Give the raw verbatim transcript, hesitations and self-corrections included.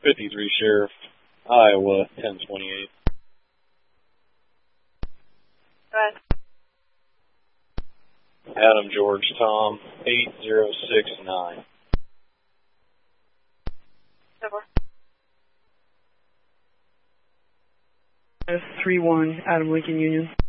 fifty-three Sheriff, Iowa, ten twenty-eight. Go ahead. Adam George Tom, eight zero six nine. Over. three one, Adam Lincoln Union.